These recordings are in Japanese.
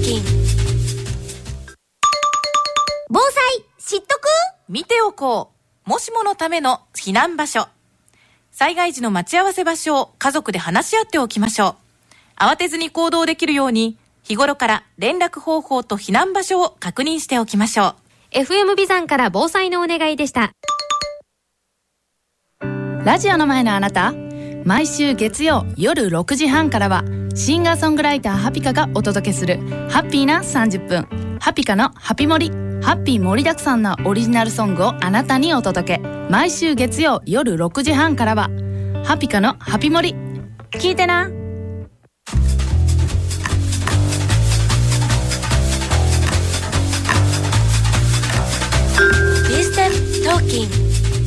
キン防災知っとく？ 見ておこう。もしものための避難場所。災害時の待ち合わせ場所を家族で話し合っておきましょう。慌てずに行動できるように日頃から連絡方法と避難場所を確認しておきましょう。 FM ビザンから防災のお願いでした。 ラジオの前のあなた、毎週月曜夜6時半からはシンガーソングライターハピカがお届けするハッピーな30分、ハピカのハピモリ。ハッピー盛りだくさんなオリジナルソングをあなたにお届け。毎週月曜夜6時半からはハピカのハピモリ、聞いてな。 ビステップトーキン。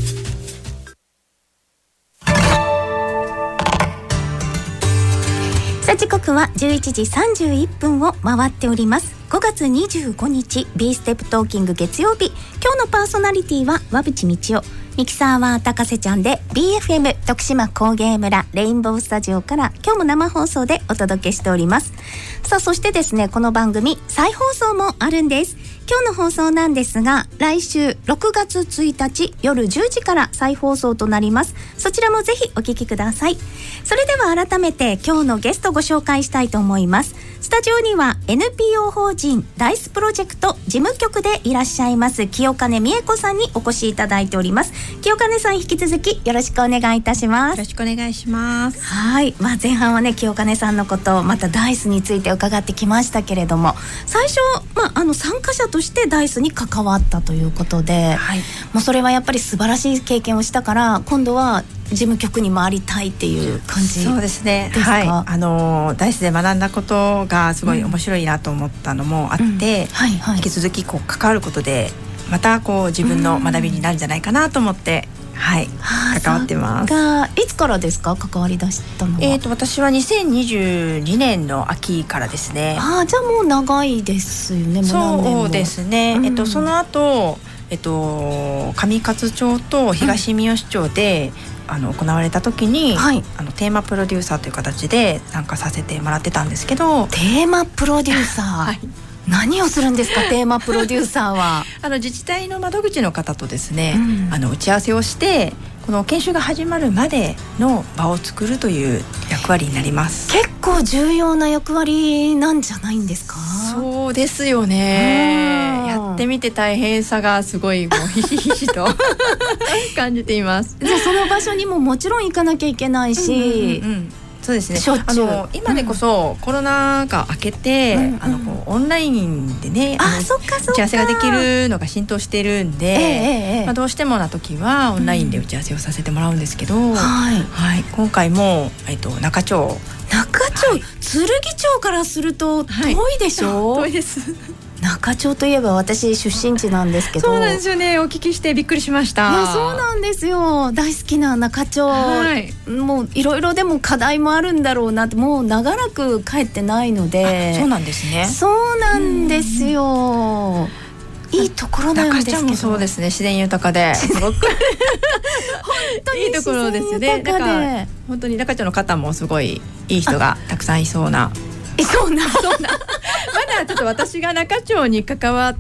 さあ時刻は11時31分を回っております。5月25日 B ステップトーキング月曜日。今日のパーソナリティは和渕道夫、ミキサーは高瀬ちゃんで BFM 徳島工芸村レインボースタジオから今日も生放送でお届けしております。さあそしてですね、この番組再放送もあるんです。今日の放送なんですが、来週6月1日夜10時から再放送となります。そちらもぜひお聞きください。それでは改めて今日のゲストご紹介したいと思います。スタジオには NPO 法人ダイスプロジェクト事務局でいらっしゃいます清金美恵子さんにお越しいただいております。清金さん、引き続きよろしくお願いいたします。 よろしくお願いします。 はい、前半はね、清金さんのこと、またダイスについて伺ってきましたけれども、最初、参加者としてダイスに関わったということで、もうそれはやっぱり素晴らしい経験をしたから今度は事務局に回りたいっていう感じですか？ そうですね、ダイスで学んだことがすごい面白いなと思ったのもあって、引き続き関わることでまた自分の学びになるんじゃないかなと思って、関わってます。 いつからですか、関わり出したのは？ 私は2022年の秋からですね。 じゃあもう長いですよね。 そうですね、その後、上勝町と東三好町で、行われた時に、テーマプロデューサーという形で参加させてもらってたんですけど。 テーマプロデューサー、何をするんですか、テーマプロデューサーは？ 自治体の窓口の方とですね、打ち合わせをしてこの研修が始まるまでの場を作るという役割になります。 結構重要な役割なんじゃないんですか？ そうですよね。やってみて大変さがすごいもうひしひしと感じています。 じゃあその場所にももちろん行かなきゃいけないし、 そうですね、今でこそコロナが明けて、オンラインでね、打ち合わせができるのが浸透しているんで、どうしてもな時はオンラインで打ち合わせをさせてもらうんですけど、今回も、中町、 剣町からすると遠いでしょ？ 遠いです。 中町といえば私出身地なんですけど。 そうなんですよね、お聞きしてびっくりしました。 いや、そうなんですよ、大好きな中町、もういろいろでも課題もあるんだろうなって、もう長らく帰ってないので。 そうなんですね。 そうなんですよ、いいところなんですけど。 中町もそうですね、自然豊かですごく本当にいいところですよね。本当に中町の方もすごいいい人がたくさんいそうな。 そうなまだちょっと私が中町に関わって、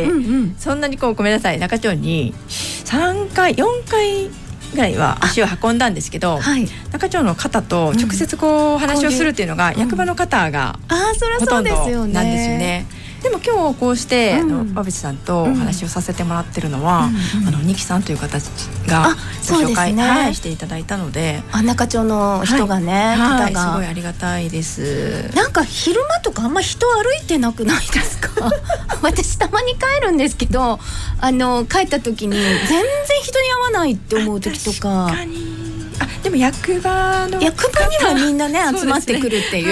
そんなにごめんなさい、中町に3回4回ぐらいは足を運んだんですけど、中町の方と直接話をするっていうのが役場の方がほとんどなんですよね。でも今日こうして馬渕さんとお話をさせてもらってるのは、ニキさんという方がご紹介、していただいたので、 中町の人がね、方がすごいありがたいです。 なんか昼間とかあんま人歩いてなくないですか？私たまに帰るんですけど、帰った時に全然人に会わないって思う時とか。 でも役場にはみんなね集まってくるっていう。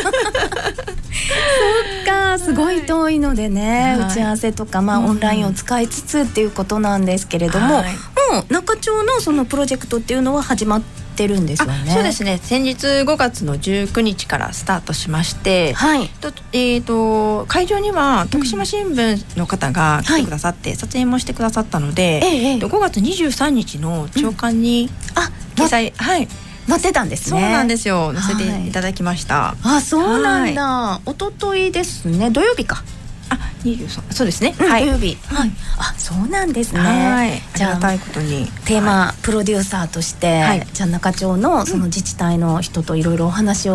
そうか、すごい遠いのでね、打ち合わせとかオンラインを使いつつっていうことなんですけれども、もう中町のそのプロジェクトっていうのは始まってるんですよね。 そうですね、先日5月の19日からスタートしまして、会場には徳島新聞の方が来てくださって、撮影もしてくださったので、5月23日の朝刊に掲載、 載ってたんですね。 そうなんですよ、載せていただきました。 あ、そうなんだ。一昨日ですね、土曜日か。 そうですね、 土曜日、あ、そうなんですね。 じゃあありがたいことにテーマプロデューサーとして、じゃあ中町のその自治体の人といろいろお話を